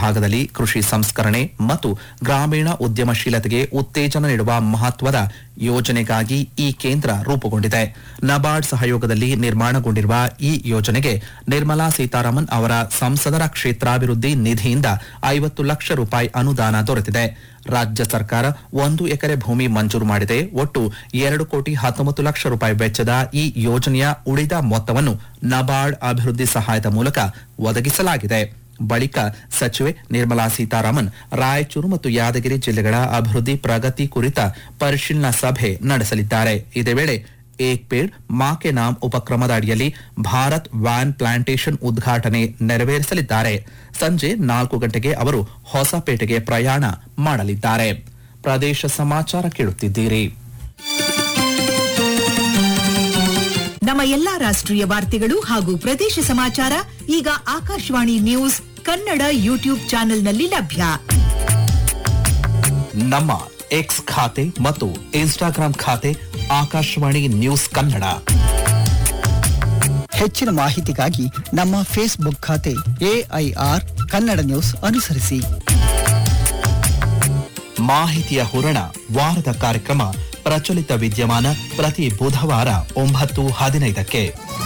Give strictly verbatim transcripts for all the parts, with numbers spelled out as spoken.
ವಿಭಾಗದಲ್ಲಿ ಕೃಷಿ ಸಂಸ್ಕರಣೆ ಮತ್ತು ಗ್ರಾಮೀಣ ಉದ್ಯಮಶೀಲತೆಗೆ ಉತ್ತೇಜನ ನೀಡುವ ಮಹತ್ವದ ಯೋಜನೆಗಾಗಿ ಈ ಕೇಂದ್ರ ರೂಪುಗೊಂಡಿದೆ. ನಬಾರ್ಡ್ ಸಹಯೋಗದಲ್ಲಿ ನಿರ್ಮಾಣಗೊಂಡಿರುವ ಈ ಯೋಜನೆಗೆ ನಿರ್ಮಲಾ ಸೀತಾರಾಮನ್ ಅವರ ಸಂಸದರ ಕ್ಷೇತ್ರಾಭಿವೃದ್ಧಿ ನಿಧಿಯಿಂದ ಐವತ್ತು ಲಕ್ಷ ರೂಪಾಯಿ ಅನುದಾನ ದೊರೆತಿದೆ. ರಾಜ್ಯ ಸರ್ಕಾರ ಒಂದು ಎಕರೆ ಭೂಮಿ ಮಂಜೂರು ಮಾಡಿದೆ. ಒಟ್ಟು ಎರಡು ಕೋಟಿ ಹತ್ತೊಂಬತ್ತು ಲಕ್ಷ ರೂಪಾಯಿ ವೆಚ್ಚದ ಈ ಯೋಜನೆಯ ಉಳಿದ ಮೊತ್ತವನ್ನು ನಬಾರ್ಡ್ ಅಭಿವೃದ್ಧಿ ಸಹಾಯದ ಮೂಲಕ ಒದಗಿಸಲಾಗಿದೆ. ಬಳಿಕ ಸಚಿವೆ ನಿರ್ಮಲಾ ಸೀತಾರಾಮನ್ ರಾಯಚೂರು ಮತ್ತು ಯಾದಗಿರಿ ಜಿಲ್ಲೆಗಳ ಅಭಿವೃದ್ಧಿ ಪ್ರಗತಿ ಕುರಿತ ಪರಿಶೀಲನಾ ಸಭೆ ನಡೆಸಲಿದ್ದಾರೆ. ಇದೇ ವೇಳೆ ಏಕ್ ಪೇಡ್ ಮಾ ಕೆ ನಾಮ್ ಉಪಕ್ರಮದ ಅಡಿಯಲ್ಲಿ ಭಾರತ್ ವ್ಯಾನ್ ಪ್ಲಾಂಟೇಶನ್ ಉದ್ಘಾಟನೆ ನೆರವೇರಿಸಲಿದ್ದಾರೆ. ಸಂಜೆ ನಾಲ್ಕು ಗಂಟೆಗೆ ಅವರು ಹೊಸಪೇಟೆಗೆ ಪ್ರಯಾಣ ಮಾಡಲಿದ್ದಾರೆ. ಪ್ರದೇಶ ಸಮಾಚಾರ ಕೇಳುತ್ತಿದ್ದೀರಿ. ನಮ್ಮ ಎಲ್ಲಾ ರಾಷ್ಟ್ರೀಯ ವಾರ್ತೆಗಳು ಹಾಗೂ ಪ್ರದೇಶ ಸಮಾಚಾರ ಈಗ ಆಕಾಶವಾಣಿ ನ್ಯೂಸ್ ಕನ್ನಡ ಯೂಟ್ಯೂಬ್ ಚಾನೆಲ್ನಲ್ಲಿ ಲಭ್ಯ. ನಮ್ಮ ಎಕ್ಸ್ ಖಾತೆ ಮತ್ತು ಇನ್ಸ್ಟಾಗ್ರಾಂ ಖಾತೆ ಆಕಾಶವಾಣಿ ನ್ಯೂಸ್ ಕನ್ನಡ. ಹೆಚ್ಚಿನ ಮಾಹಿತಿಗಾಗಿ ನಮ್ಮ ಫೇಸ್ಬುಕ್ ಖಾತೆ ಎಐಆರ್ ಕನ್ನಡ ನ್ಯೂಸ್ ಅನುಸರಿಸಿ. ಮಾಹಿತಿಯ ಹೂರಣ ವಾರದ ಕಾರ್ಯಕ್ರಮ ಪ್ರಚಲಿತ ವಿದ್ಯಮಾನ ಪ್ರತಿ ಬುಧವಾರ ಒಂಬತ್ತು ಹದಿನೈದಕ್ಕೆ.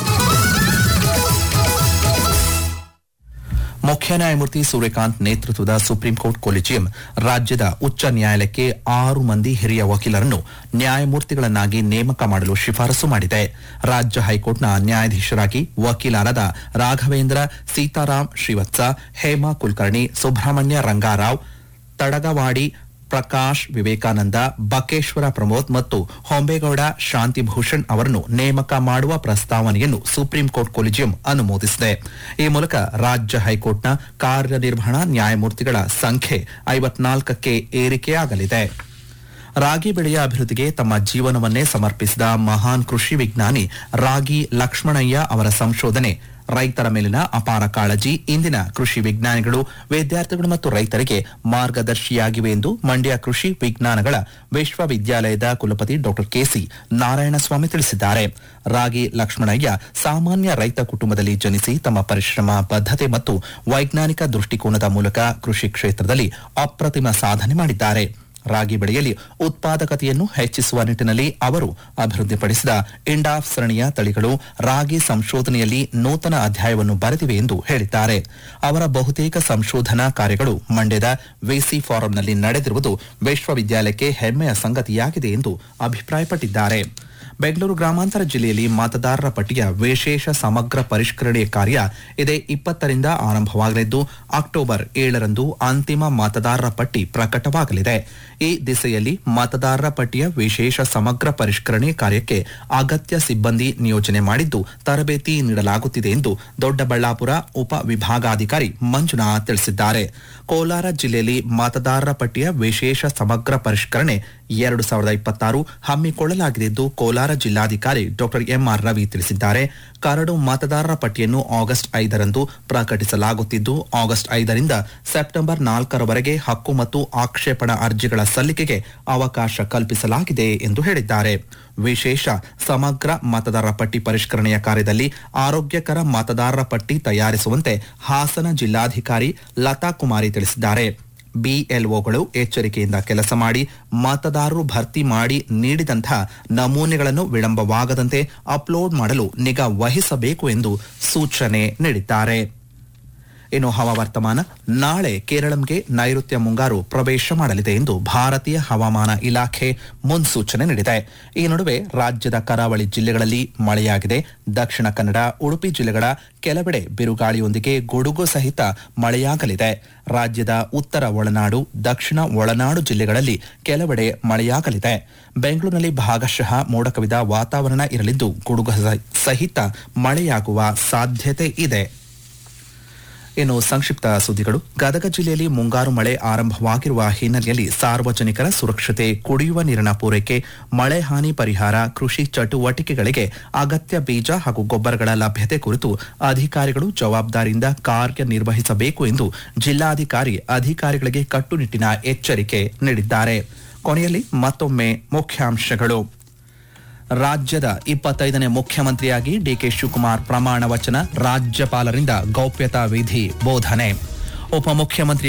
ಮುಖ್ಯ ನ್ಯಾಯಮೂರ್ತಿ ಸೂರ್ಯಕಾಂತ್ ನೇತೃತ್ವದ ಸುಪ್ರೀಂ ಕೋರ್ಟ್ ಕೊಲಿಜಿಯಂ ರಾಜ್ಯದ ಉಚ್ಚ ನ್ಯಾಯಾಲಯಕ್ಕೆ ಆರು ಮಂದಿ ಹಿರಿಯ ವಕೀಲರನ್ನು ನ್ಯಾಯಮೂರ್ತಿಗಳನ್ನಾಗಿ ನೇಮಕ ಮಾಡಲು ಶಿಫಾರಸು ಮಾಡಿದೆ. ರಾಜ್ಯ ಹೈಕೋರ್ಟ್ನ ನ್ಯಾಯಾಧೀಶರಾಗಿ ವಕೀಲರಾದ ರಾಘವೇಂದ್ರ ಸೀತಾರಾಮ್ ಶ್ರೀವತ್ಸ, ಹೇಮಾ ಕುಲಕರ್ಣಿ, ಸುಬ್ರಹ್ಮಣ್ಯ ರಂಗಾರಾವ್, ತಡಗವಾಡಿ ಪ್ರಕಾಶ್ ವಿವೇಕಾನಂದ, ಬಕೇಶ್ವರ ಪ್ರಮೋದ್ ಮತ್ತು ಹೊಂಬೇಗೌಡ ಶಾಂತಿಭೂಷಣ್ ಅವರನ್ನು ನೇಮಕ ಮಾಡುವ ಪ್ರಸ್ತಾವನೆಯನ್ನು ಸುಪ್ರೀಂ ಕೋರ್ಟ್ ಕೊಲಿಜಿಯಂ ಅನುಮೋದಿಸಿದೆ. ಈ ಮೂಲಕ ರಾಜ್ಯ ಹೈಕೋರ್ಟ್ನ ಕಾರ್ಯನಿರ್ವಹಣಾ ನ್ಯಾಯಮೂರ್ತಿಗಳ ಸಂಖ್ಯೆ ಐವತ್ನಾಲ್ಕಕ್ಕೆ ಏರಿಕೆಯಾಗಲಿದೆ. ರಾಗಿ ಬೆಳೆಯ ಅಭಿವೃದ್ಧಿಗೆ ತಮ್ಮ ಜೀವನವನ್ನೇ ಸಮರ್ಪಿಸಿದ ಮಹಾನ್ ಕೃಷಿ ವಿಜ್ಞಾನಿ ರಾಗಿ ಲಕ್ಷ್ಮಣಯ್ಯ ಅವರ ಸಂಶೋಧನೆ ರೈತರ ಮೇಲಿನ ಅಪಾರ ಕಾಳಜಿ ಇಂದಿನ ಕೃಷಿ ವಿಜ್ಞಾನಿಗಳು, ವಿದ್ಯಾರ್ಥಿಗಳು ಮತ್ತು ರೈತರಿಗೆ ಮಾರ್ಗದರ್ಶಿಯಾಗಿವೆ ಎಂದು ಮಂಡ್ಯ ಕೃಷಿ ವಿಜ್ಞಾನಗಳ ವಿಶ್ವವಿದ್ಯಾಲಯದ ಕುಲಪತಿ ಡಾ ಕೆಸಿ ನಾರಾಯಣಸ್ವಾಮಿ ತಿಳಿಸಿದ್ದಾರೆ. ರಾಗಿ ಲಕ್ಷ್ಮಣಯ್ಯ ಸಾಮಾನ್ಯ ರೈತ ಕುಟುಂಬದಲ್ಲಿ ಜನಿಸಿ ತಮ್ಮ ಪರಿಶ್ರಮ, ಬದ್ಧತೆ ಮತ್ತು ವೈಜ್ಞಾನಿಕ ದೃಷ್ಟಿಕೋನದ ಮೂಲಕ ಕೃಷಿ ಕ್ಷೇತ್ರದಲ್ಲಿ ಅಪ್ರತಿಮ ಸಾಧನೆ ಮಾಡಿದ್ದಾರೆ. ರಾಗಿ ಬೆಳೆಯಲ್ಲಿ ಉತ್ಪಾದಕತೆಯನ್ನು ಹೆಚ್ಚಿಸುವ ನಿಟ್ಟಿನಲ್ಲಿ ಅವರು ಅಭಿವೃದ್ಧಿಪಡಿಸಿದ ಇಂಡಾಫ್ ಸರಣಿಯ ತಳಿಗಳು ರಾಗಿ ಸಂಶೋಧನೆಯಲ್ಲಿ ನೂತನ ಅಧ್ಯಾಯವನ್ನು ಬರೆದಿವೆ ಎಂದು ಹೇಳಿದ್ದಾರೆ. ಅವರ ಬಹುತೇಕ ಸಂಶೋಧನಾ ಕಾರ್ಯಗಳು ಮಂಡ್ಯದ ವಿಸಿ ಫಾರಂನಲ್ಲಿ ನಡೆದಿರುವುದು ವಿಶ್ವವಿದ್ಯಾಲಯಕ್ಕೆ ಹೆಮ್ಮೆಯ ಸಂಗತಿಯಾಗಿದೆ ಎಂದು ಅಭಿಪ್ರಾಯಪಟ್ಟಿದ್ದಾರೆ. ಬೆಂಗಳೂರು ಗ್ರಾಮಾಂತರ ಜಿಲ್ಲೆಯಲ್ಲಿ ಮತದಾರರ ಪಟ್ಟಿಯ ವಿಶೇಷ ಸಮಗ್ರ ಪರಿಷ್ಕರಣೆ ಕಾರ್ಯ ಇದೇ ಇಪ್ಪತ್ತರಿಂದ ಆರಂಭವಾಗಲಿದ್ದು ಅಕ್ಟೋಬರ್ ಏಳರಂದು ಅಂತಿಮ ಮತದಾರರ ಪಟ್ಟಿ ಪ್ರಕಟವಾಗಲಿದೆ. ಈ ದಿಸೆಯಲ್ಲಿ ಮತದಾರರ ಪಟ್ಟಿಯ ವಿಶೇಷ ಸಮಗ್ರ ಪರಿಷ್ಕರಣೆ ಕಾರ್ಯಕ್ಕೆ ಅಗತ್ಯ ಸಿಬ್ಬಂದಿ ನಿಯೋಜನೆ ಮಾಡಿದ್ದು ತರಬೇತಿ ನೀಡಲಾಗುತ್ತಿದೆ ಎಂದು ದೊಡ್ಡಬಳ್ಳಾಪುರ ಉಪ ವಿಭಾಗಾಧಿಕಾರಿ ಮಂಜುನಾಥ್ ತಿಳಿಸಿದ್ದಾರೆ. ಕೋಲಾರ ಜಿಲ್ಲೆಯಲ್ಲಿ ಮತದಾರರ ಪಟ್ಟಿಯ ವಿಶೇಷ ಸಮಗ್ರ ಪರಿಷ್ಕರಣೆ ಎರಡು ಸಾವಿರದ ಇಪ್ಪತ್ತಾರು ಹಮ್ಮಿಕೊಳ್ಳಲಾಗಿದ್ದು ಕೋಲಾರ ಜಿಲ್ಲಾಧಿಕಾರಿ ಡಾಕ್ಟರ್ ಎಂಆರ್ ರವಿ ತಿಳಿಸಿದ್ದಾರೆ. ಕರಡು ಮತದಾರರ ಪಟ್ಟಿಯನ್ನು ಆಗಸ್ಟ್ ಐದರಂದು ಪ್ರಕಟಿಸಲಾಗುತ್ತಿದ್ದು ಆಗಸ್ಟ್ ಐದರಿಂದ ಸೆಪ್ಟೆಂಬರ್ ನಾಲ್ಕರವರೆಗೆ ಹಕ್ಕು ಮತ್ತು ಆಕ್ಷೇಪಣಾ ಅರ್ಜಿಗಳ ಸಲ್ಲಿಕೆಗೆ ಅವಕಾಶ ಕಲ್ಪಿಸಲಾಗಿದೆ ಎಂದು ಹೇಳಿದ್ದಾರೆ. ವಿಶೇಷ ಸಮಗ್ರ ಮತದಾರರ ಪಟ್ಟಿ ಪರಿಷ್ಕರಣೆಯ ಕಾರ್ಯದಲ್ಲಿ ಆರೋಗ್ಯಕರ ಮತದಾರರ ಪಟ್ಟಿ ತಯಾರಿಸುವಂತೆ ಹಾಸನ ಜಿಲ್ಲಾಧಿಕಾರಿ ಲತಾ ಕುಮಾರಿ ತಿಳಿಸಿದ್ದಾರೆ. ಬಿಎಲ್ಒಗಳು ಎಚ್ಚರಿಕೆಯಿಂದ ಕೆಲಸ ಮಾಡಿ ಮತದಾರರು ಭರ್ತಿ ಮಾಡಿ ನೀಡಿದಂತಹ ನಮೂನೆಗಳನ್ನು ವಿಳಂಬವಾಗದಂತೆ ಅಪ್ಲೋಡ್ ಮಾಡಲು ನಿಗಾ ವಹಿಸಬೇಕು ಎಂದು ಸೂಚನೆ ನೀಡಿದ್ದಾರೆ. ಇನ್ನು ಹವಾವರ್ತಮಾನ. ನಾಳೆ ಕೇರಳಂಗೆ ನೈಋತ್ಯ ಮುಂಗಾರು ಪ್ರವೇಶ ಮಾಡಲಿದೆ ಎಂದು ಭಾರತೀಯ ಹವಾಮಾನ ಇಲಾಖೆ ಮುನ್ಸೂಚನೆ ನೀಡಿದೆ. ಈ ನಡುವೆ ರಾಜ್ಯದ ಕರಾವಳಿ ಜಿಲ್ಲೆಗಳಲ್ಲಿ ಮಳೆಯಾಗಿದೆ. ದಕ್ಷಿಣ ಕನ್ನಡ, ಉಡುಪಿ ಜಿಲ್ಲೆಗಳ ಕೆಲವೆಡೆ ಬಿರುಗಾಳಿಯೊಂದಿಗೆ ಗುಡುಗು ಸಹಿತ ಮಳೆಯಾಗಲಿದೆ. ರಾಜ್ಯದ ಉತ್ತರ ಒಳನಾಡು, ದಕ್ಷಿಣ ಒಳನಾಡು ಜಿಲ್ಲೆಗಳಲ್ಲಿ ಕೆಲವೆಡೆ ಮಳೆಯಾಗಲಿದೆ. ಬೆಂಗಳೂರಿನಲ್ಲಿ ಭಾಗಶಃ ಮೋಡ ಕವಿದ ವಾತಾವರಣ ಇರಲಿದ್ದು ಗುಡುಗು ಸಹಿತ ಮಳೆಯಾಗುವ ಸಾಧ್ಯತೆ ಇದೆ. ಇನ್ನು ಸಂಕ್ಷಿಪ್ತ ಸುದ್ದಿಗಳು. ಗದಗ ಜಿಲ್ಲೆಯಲ್ಲಿ ಮುಂಗಾರು ಮಳೆ ಆರಂಭವಾಗಿರುವ ಹಿನ್ನೆಲೆಯಲ್ಲಿ ಸಾರ್ವಜನಿಕರ ಸುರಕ್ಷತೆ, ಕುಡಿಯುವ ನೀರಿನ ಪೂರೈಕೆ, ಮಳೆ ಹಾನಿ ಪರಿಹಾರ, ಕೃಷಿ ಚಟುವಟಿಕೆಗಳಿಗೆ ಅಗತ್ಯ ಬೀಜ ಹಾಗೂ ಗೊಬ್ಬರಗಳ ಲಭ್ಯತೆ ಕುರಿತು ಅಧಿಕಾರಿಗಳು ಜವಾಬ್ದಾರಿಯಿಂದ ಕಾರ್ಯನಿರ್ವಹಿಸಬೇಕು ಎಂದು ಜಿಲ್ಲಾಧಿಕಾರಿ ಅಧಿಕಾರಿಗಳಿಗೆ ಕಟ್ಟುನಿಟ್ಟಿನ ಎಚ್ಚರಿಕೆ ನೀಡಿದ್ದಾರೆ. ಕೊನೆಯಲ್ಲಿ ಮತ್ತೊಮ್ಮೆ ಮುಖ್ಯಾಂಶಗಳು. ರಾಜ್ಯದ ಇಪ್ಪತ್ತೈದನೇ ಮುಖ್ಯಮಂತ್ರಿಯಾಗಿ ಡಿಕೆ ಶಿವಕುಮಾರ್ ಪ್ರಮಾಣ ವಚನ, ರಾಜ್ಯಪಾಲರಿಂದ ಗೌಪ್ಯತಾ ವಿಧಿ ಬೋಧನೆ. ಉಪಮುಖ್ಯಮಂತ್ರಿ